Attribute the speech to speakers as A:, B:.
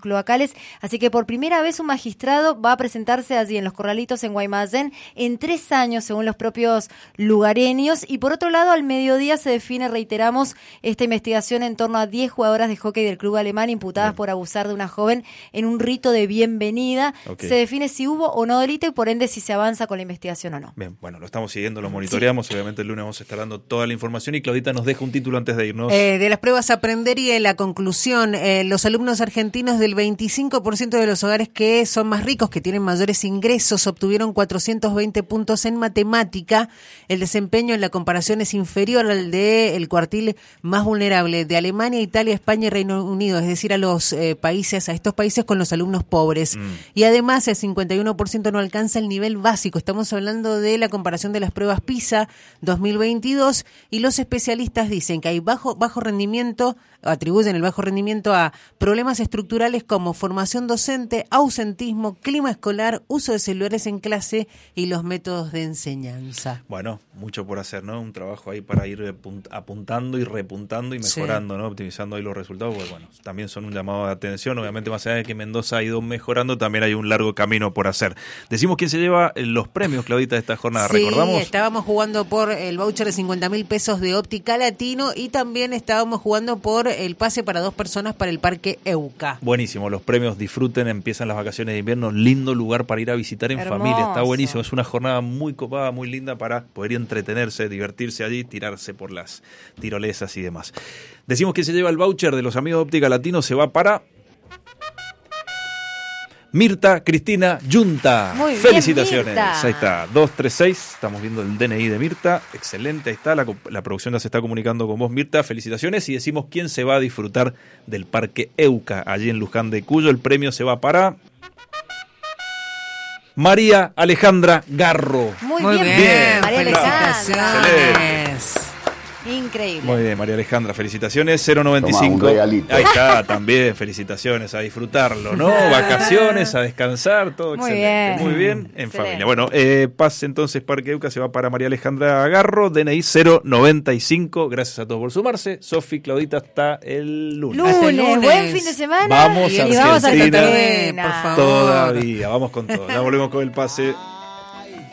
A: cloacales, así que por primera vez un magistrado va a presentarse allí en Los Corralitos, en Guaymallén, en 3 años, según los propios lugareños. Y por otro lado, al mediodía se define, reiteramos, esta investigación en torno a 10 jugadoras de hockey del club alemán imputadas por abusar de una joven en un rito de bienvenida. Okay. Se define si hubo o no delito y por ende si se avanza con la investigación o no.
B: Bien, bueno, lo estamos siguiendo, lo monitoreamos. Sí. Obviamente el lunes vamos a estar dando toda la información y Claudita nos deja un título antes de irnos.
C: De las pruebas a aprender y de la conclusión, los alumnos argentinos del 25% de los hogares que son más ricos, que tienen mayores ingresos, obtuvieron 420 puntos en matemática. El desempeño en la comparación es inferior al del cuartil más vulnerable de Alemania, Italia, España y Reino Unido, es decir, a los países, a estos países con los alumnos pobres. Y además el 51% no alcanza el nivel básico. Estamos hablando de la comparación de las pruebas PISA 2022 y los especialistas dicen que hay bajo rendimiento, atribuyen el bajo rendimiento a problemas estructurales como formación docente, ausentismo, clima escolar, uso de celulares en clase y los métodos de enseñanza.
B: Bueno, mucho por hacer, ¿no? Un trabajo ahí para ir apuntando y repuntando y mejorando, sí, ¿no? Optimizando ahí los resultados, pues bueno, también son un llamado de atención. Obviamente, más allá de que Mendoza ha ido mejorando, también hay un largo camino por hacer. Decimos quién se lleva los premios, Claudita, de esta jornada.
C: Sí,
B: ¿recordamos?
C: Estábamos jugando por el voucher de 50.000 pesos de Óptica Latino y también estábamos jugando por el pase para 2 personas para el Parque Euca.
B: Buenísimo, los premios, disfruten, empiezan las vacaciones de invierno, lindo lugar para ir a visitar en familia, está buenísimo, es una jornada muy copada, muy linda para poder entretenerse, divertirse allí, tirarse por las tirolesas y demás. Decimos que se lleva el voucher de los amigos de Óptica Latino, se va para Mirta Cristina Yunta.
A: Muy bien,
B: felicitaciones.
A: Mirta.
B: Ahí está, 236, estamos viendo el DNI de Mirta, excelente, ahí está, la producción ya se está comunicando con vos, Mirta, felicitaciones, y decimos quién se va a disfrutar del Parque Euca, allí en Luján de Cuyo. El premio se va para María Alejandra Garro.
A: Muy bien. María Alejandra.
B: Excelente.
A: Increíble.
B: Muy bien, María Alejandra, felicitaciones. 095. Ahí está, también, felicitaciones, a disfrutarlo, ¿no? Vacaciones, a descansar, todo
A: muy
B: excelente.
A: Bien.
B: Muy bien, en
A: Excelente.
B: familia. Bueno, pase entonces Parque Euca, se va para María Alejandra Garro, DNI 095. Gracias a todos por sumarse. Sofi, Claudita, hasta el lunes.
C: Hasta el lunes.
A: Buen fin de semana.
B: Vamos
A: y
B: a
A: vamos a
B: Argentina.
C: por favor.
B: Todavía, vamos con todo. Ya volvemos con el pase.